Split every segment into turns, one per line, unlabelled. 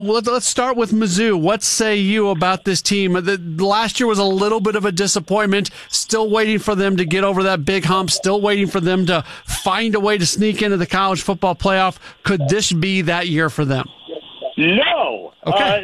Well, let's start with Mizzou. What say you about this team? The last year was a little bit of a disappointment. Still waiting for them to get over that big hump. Still waiting for them to find a way to sneak into the college football playoff. Could this be that year for them?
No.
Okay.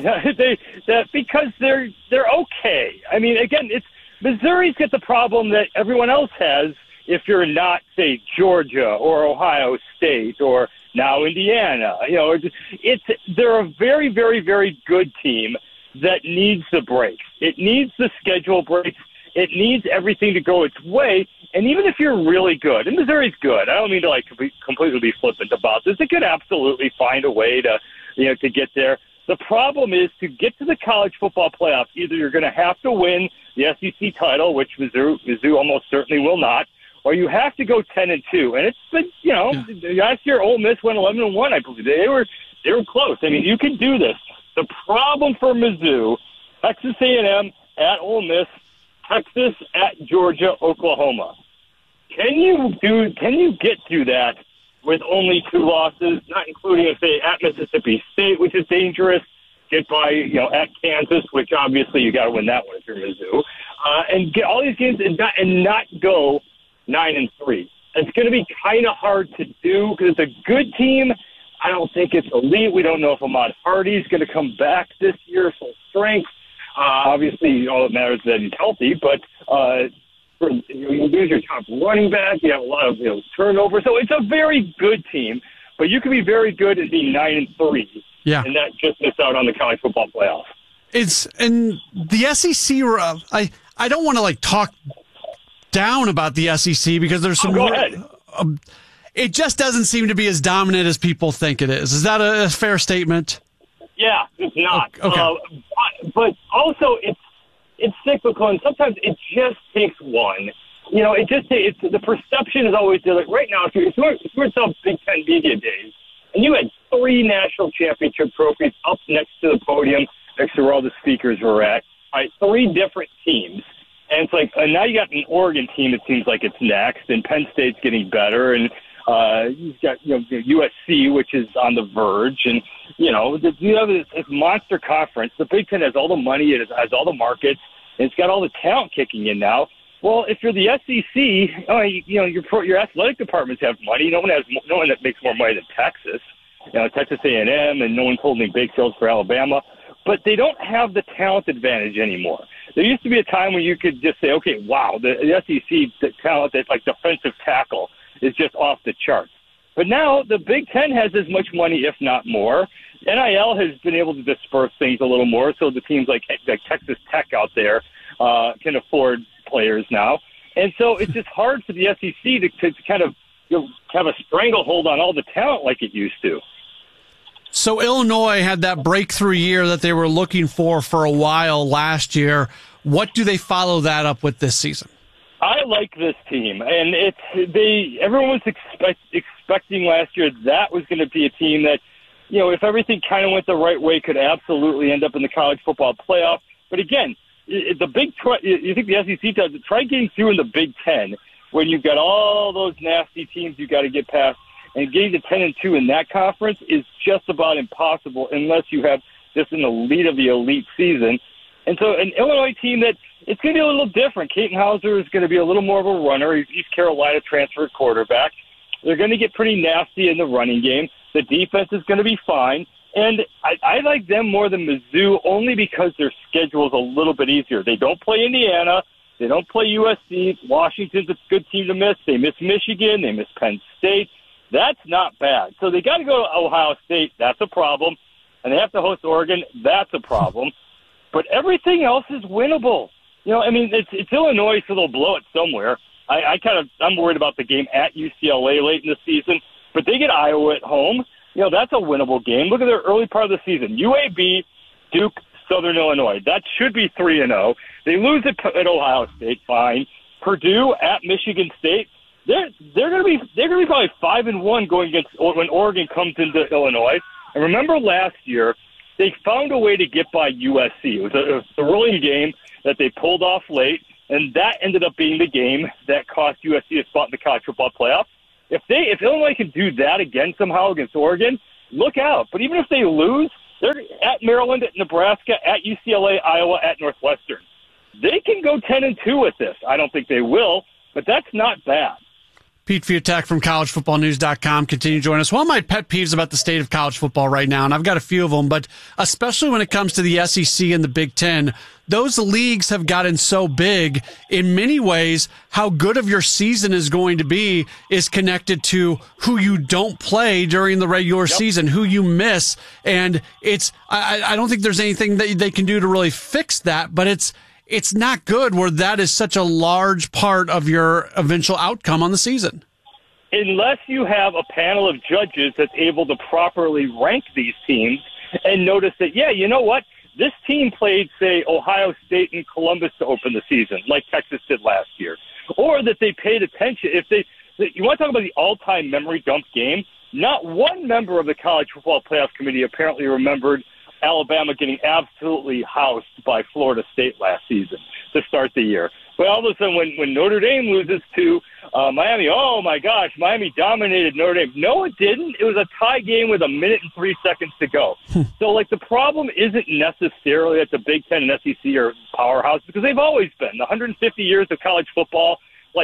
Because they're okay. I mean, again, Missouri's got the problem that everyone else has. If you're not, say, Georgia or Ohio State or now Indiana, they're a very, very, very good team that needs the breaks. It needs the schedule breaks. It needs everything to go its way. And even if you're really good, and Missouri's good, I don't mean to completely be flippant about this. It could absolutely find a way to get there. The problem is to get to the college football playoff. Either you're going to have to win the SEC title, which Mizzou almost certainly will not, or you have to go 10-2, and it's been, last year Ole Miss went 11-1. I believe they were close. I mean, you can do this. The problem for Mizzou, Texas A&M at Ole Miss, Texas at Georgia, Oklahoma. Can you get through that with only 2 losses, not including say at Mississippi State, which is dangerous? Get by at Kansas, which obviously you got to win that one if you're Mizzou, and get all these games and not go 9-3. It's going to be kind of hard to do because it's a good team. I don't think it's elite. We don't know if Ahmad Hardy is going to come back this year full strength. Obviously, all that matters is that he's healthy. But you lose your top running back. You have a lot of turnover. So it's a very good team. But you can be very good and be 9-3.
Yeah,
and that just miss out on the college football playoff.
It's in the SEC. I don't want to talk down about the SEC because there's some.
Go ahead.
It just doesn't seem to be as dominant as people think it is. Is that a fair statement?
Yeah, it's not.
Okay.
But also, it's cyclical, and sometimes it just takes one. It's the perception is always there. Like right now, if you were to Big Ten Media Days, and you had 3 national championship trophies up next to the podium, next to where all the speakers were at, right? 3 different teams. And it's and now you got an Oregon team. It seems like it's next, and Penn State's getting better, and you've got USC, which is on the verge, and you have this monster conference. The Big Ten has all the money, it has all the markets, and it's got all the talent kicking in now. Well, if you're the SEC, your athletic departments have money. No one that makes more money than Texas. Texas A&M, and no one's holding big sales for Alabama. But they don't have the talent advantage anymore. There used to be a time when you could just say, okay, wow, the SEC the talent that's defensive tackle is just off the charts. But now the Big Ten has as much money, if not more. NIL has been able to disperse things a little more, so the teams like Texas Tech out there can afford players now. And so it's just hard for the SEC to kind of have a stranglehold on all the talent like it used to.
So Illinois had that breakthrough year that they were looking for a while last year. What do they follow that up with this season?
I like this team, and everyone was expecting last year that was going to be a team that, if everything kind of went the right way, could absolutely end up in the college football playoff. But again, you think the SEC does try getting through in the Big Ten when you've got all those nasty teams you got to get past. And getting to 10-2 in that conference is just about impossible unless you have just an elite of the elite season. And so an Illinois team that it's going to be a little different. Katon Houser is going to be a little more of a runner. He's East Carolina transfer quarterback. They're going to get pretty nasty in the running game. The defense is going to be fine. And I like them more than Mizzou only because their schedule is a little bit easier. They don't play Indiana. They don't play USC. Washington's a good team to miss. They miss Michigan. They miss Penn State. That's not bad. So they got to go to Ohio State. That's a problem. And they have to host Oregon. That's a problem. But everything else is winnable. It's Illinois, so they'll blow it somewhere. I'm worried about the game at UCLA late in the season. But they get Iowa at home. That's a winnable game. Look at their early part of the season. UAB, Duke, Southern Illinois. That should be 3-0. They lose at Ohio State. Fine. Purdue at Michigan State. They're going to be probably 5-1 going against when Oregon comes into Illinois. And remember last year, they found a way to get by USC. It was a thrilling game that they pulled off late, and that ended up being the game that cost USC a spot in the college football playoff. If Illinois can do that again somehow against Oregon, look out. But even if they lose, Maryland, at Nebraska, at UCLA, Iowa, at Northwestern. They can go 10-2 with this. I don't think they will, but that's not bad.
Pete Fiutak from collegefootballnews.com. Continue to join us. One of my pet peeves about the state of college football right now, and I've got a few of them, but especially when it comes to the SEC and the Big Ten, those leagues have gotten so big. In many ways, how good of your season is going to be is connected to who you don't play during the regular season, who you miss. And I don't think there's anything that they can do to really fix that, but it's not good where that is such a large part of your eventual outcome on the season.
Unless you have a panel of judges that's able to properly rank these teams and notice that, yeah, you know what? This team played, say, Ohio State and Columbus to open the season, like Texas did last year. Or that they paid attention. You want to talk about the all-time memory dump game? Not one member of the College Football Playoff Committee apparently remembered Alabama getting absolutely housed by Florida State last season to start the year. But all of a sudden, when Notre Dame loses to Miami, oh my gosh, Miami dominated Notre Dame. No, it didn't. It was a tie game with 1 minute and 3 seconds to go. So, the problem isn't necessarily that the Big Ten and SEC are powerhouse, because they've always been. The 150 years of college football,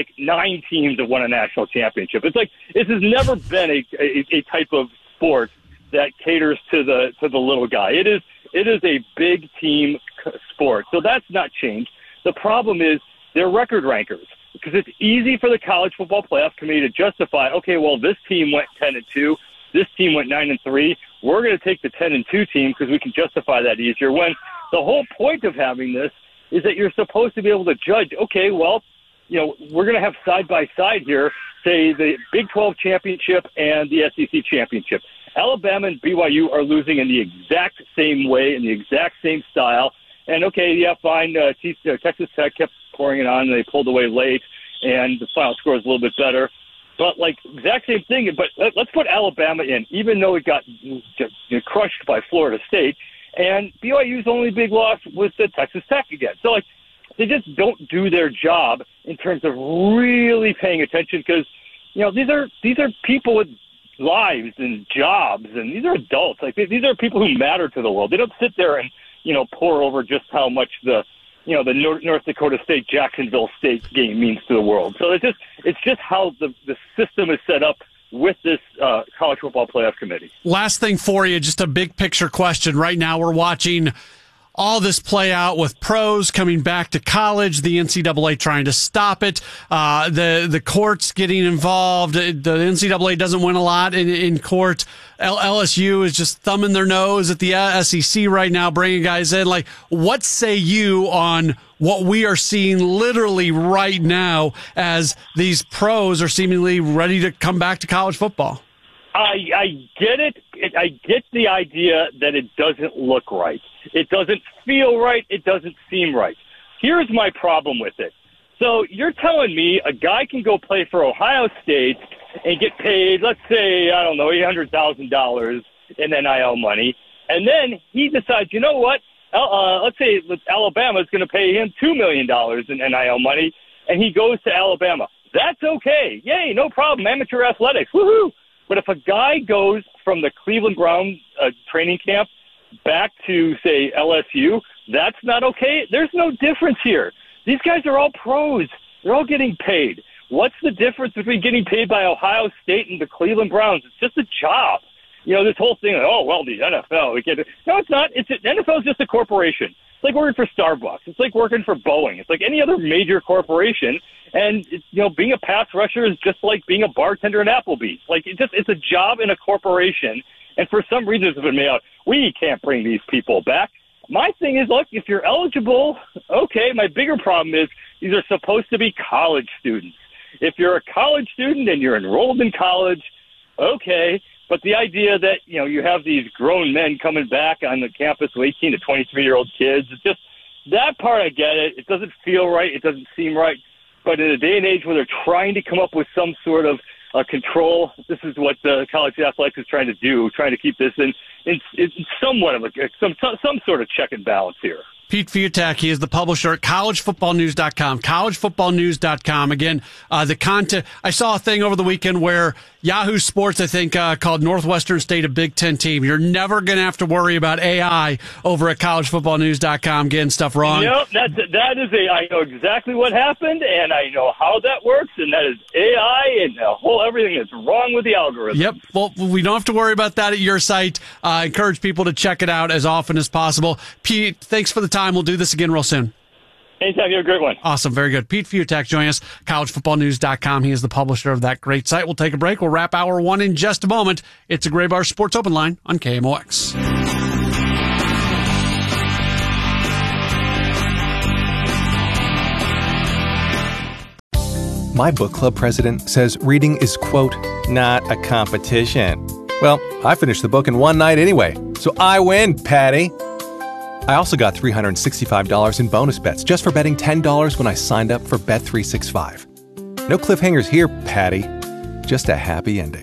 9 teams have won a national championship. It's this has never been a type of sport that caters to the little guy. It is a big team sport, so that's not changed. The problem is they're record rankers, because it's easy for the College Football Playoff Committee to justify, okay, well, this team went 10-2, this team went 9-3. We're going to take the 10-2 team because we can justify that easier. When the whole point of having this is that you're supposed to be able to judge, okay, well, we're going to have side by side here, say the Big 12 championship and the SEC championship. Alabama and BYU are losing in the exact same way, in the exact same style. And, okay, yeah, fine. Texas Tech kept pouring it on, and they pulled away late, and the final score is a little bit better. But, exact same thing. But let's put Alabama in, even though it got crushed by Florida State. And BYU's only big loss was to Texas Tech again. So, they just don't do their job in terms of really paying attention, because, these are people with lives and jobs, and these are adults. These are people who matter to the world. They don't sit there and pour over just how much the North Dakota State Jacksonville State game means to the world. So it's just how the system is set up with this College Football Playoff Committee.
Last thing for you, just a big picture question. Right now we're watching all this play out with pros coming back to college, the NCAA trying to stop it, the courts getting involved. The NCAA doesn't win a lot in court. LSU is just thumbing their nose at the SEC right now, bringing guys in. What say you on what we are seeing literally right now as these pros are seemingly ready to come back to college football?
I get it. I get the idea that it doesn't look right. It doesn't feel right. It doesn't seem right. Here's my problem with it. So you're telling me a guy can go play for Ohio State and get paid, let's say, I don't know, $800,000 in NIL money, and then he decides, you know what, let's say Alabama is going to pay him $2 million in NIL money, and he goes to Alabama. That's okay. Yay, no problem. Amateur athletics. Woohoo! But if a guy goes from the Cleveland Browns training camp back to, say, LSU, that's not okay. There's no difference here. These guys are all pros. They're all getting paid. What's the difference between getting paid by Ohio State and the Cleveland Browns? It's just a job. This whole thing, the NFL. No, it's not. NFL is just a corporation. It's like working for Starbucks. It's like working for Boeing. It's like any other major corporation. And, being a pass rusher is just like being a bartender at Applebee's. It's a job in a corporation. And for some reason it's been made out, we can't bring these people back. My thing is, look, if you're eligible, okay. My bigger problem is these are supposed to be college students. If you're a college student and you're enrolled in college, okay. But the idea that, you have these grown men coming back on the campus with 18 to 23-year-old kids, it's just that part I get it. It doesn't feel right. It doesn't seem right. But in a day and age where they're trying to come up with some sort of control, this is what the college athletics is trying to do, trying to keep this in somewhat of some sort of check and balance here.
Pete Fiutak, he is the publisher at collegefootballnews.com. Collegefootballnews.com. Again, the content. I saw a thing over the weekend where Yahoo Sports, I think, called Northwestern State a Big Ten team. You're never going to have to worry about AI over at collegefootballnews.com getting stuff wrong.
Yep, I know exactly what happened, and I know how that works, and that is AI and everything that's wrong with the algorithm.
Yep. Well, we don't have to worry about that at your site. Encourage people to check it out as often as possible. Pete, thanks for the time. We'll do this again real soon.
Anytime. You have a great one.
Awesome. Very good. Pete Fiutak joining us, collegefootballnews.com. He is the publisher of that great site. We'll take a break. We'll wrap hour one in just a moment. It's a Gray Bar Sports Open Line on KMOX.
My book club president says reading is, quote, not a competition. Well, I finished the book in one night anyway, so I win, Patty. I also got $365 in bonus bets just for betting $10 when I signed up for Bet365. No cliffhangers here, Patty. Just a happy ending.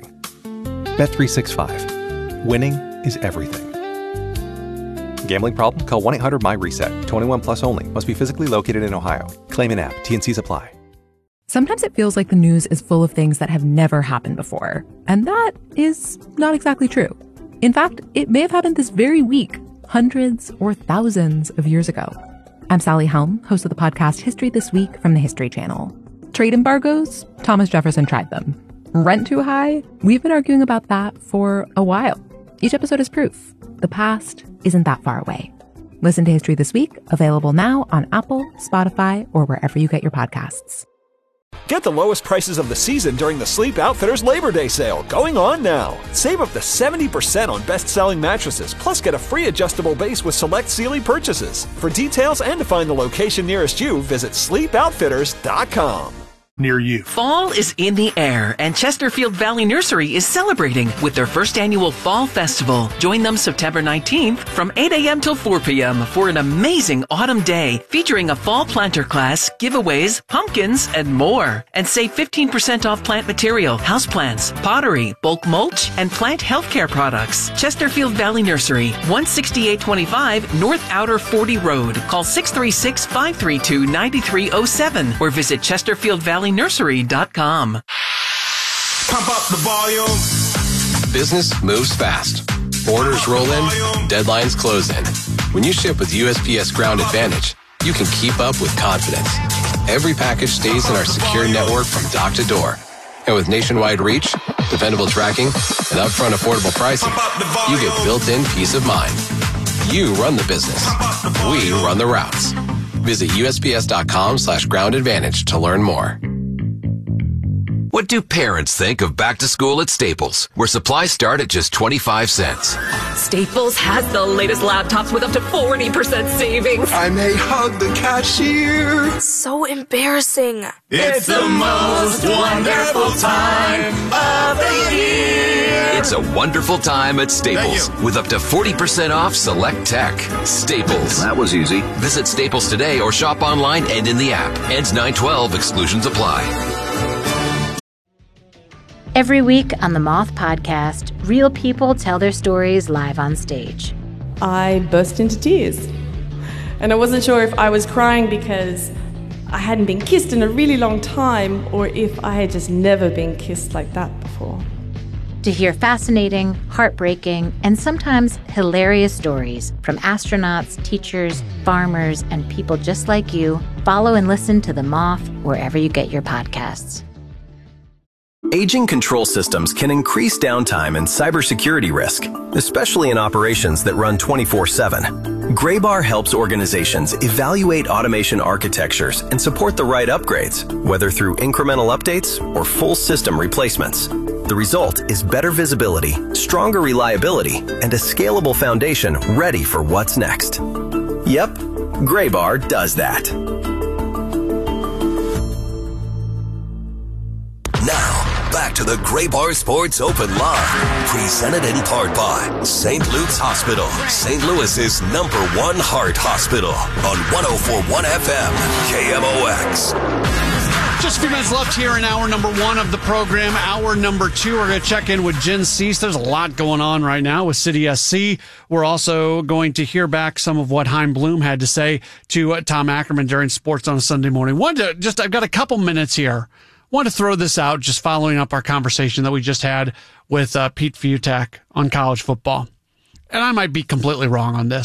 Bet365. Winning is everything. Gambling problem? Call 1-800-MY-RESET. 21 plus only. Must be physically located in Ohio. Claim in app. T&Cs apply.
Sometimes it feels like the news is full of things that have never happened before. And that is not exactly true. In fact, it may have happened this very week, hundreds or thousands of years ago. I'm Sally Helm, host of the podcast History This Week from the History Channel. Trade embargoes? Thomas Jefferson tried them. Rent too high? We've been arguing about that for a while. Each episode is proof. The past isn't that far away. Listen to History This Week, available now on Apple, Spotify, or wherever you get your podcasts.
Get the lowest prices of the season during the Sleep Outfitters Labor Day sale, going on now. Save up to 70% on best-selling mattresses, plus get a free adjustable base with select Sealy purchases. For details and to find the location nearest you, visit sleepoutfitters.com.
Near you.
Fall is in the air, and Chesterfield Valley Nursery is celebrating with their first annual Fall Festival. Join them September 19th from 8 a.m. till 4 p.m. for an amazing autumn day featuring a fall planter class, giveaways, pumpkins, and more. And save 15% off plant material, houseplants, pottery, bulk mulch, and plant healthcare products. Chesterfield Valley Nursery, 16825 North Outer 40 Road. Call 636-532-9307 or visit ChesterfieldValleyNursery.com.
Pump up the volume.
Business moves fast. Orders roll in, deadlines close in. When you ship with USPS Ground Advantage, you can keep up with confidence. Every package stays in our secure network from dock to door. And with nationwide reach, dependable tracking, and upfront affordable pricing, you get built-in peace of mind. You run the business. We run the routes. Visit USPS.com/Ground Advantage to learn more.
What do parents think of back to school at Staples, where supplies start at just 25 cents?
Staples has the latest laptops with up to 40% savings.
I may hug the cashier.
So embarrassing.
It's the most wonderful time of the year.
It's a wonderful time at Staples with up to 40% off select tech. Staples.
That was easy.
Visit Staples today or shop online and in the app. Ends 9/12. Exclusions apply.
Every week on the Moth Podcast, real people tell their stories live on stage.
I burst into tears. And I wasn't sure if I was crying because I hadn't been kissed in a really long time or if I had just never been kissed like that before.
To hear fascinating, heartbreaking, and sometimes hilarious stories from astronauts, teachers, farmers, and people just like you, follow and listen to The Moth wherever you get your podcasts.
Aging control systems can increase downtime and cybersecurity risk, especially in operations that run 24/7. Graybar helps organizations evaluate automation architectures and support the right upgrades, whether through incremental updates or full system replacements. The result is better visibility, stronger reliability, and a scalable foundation ready for what's next. Yep, Graybar does that.
Now, back to the Gray Bar Sports Open Live, presented in part by St. Luke's Hospital, St. Louis's #1 heart hospital on 104.1 FM, KMOX.
Just a few minutes left here in hour number 1 of the program. Hour number 2, we're going to check in with Jen Cease. There's a lot going on right now with City SC. We're also going to hear back some of what Chaim Bloom had to say to Tom Ackerman during Sports on a Sunday morning. I've got a couple minutes here. Want to throw this out, just following up our conversation that we just had with Pete Fiutak on college football. And I might be completely wrong on this.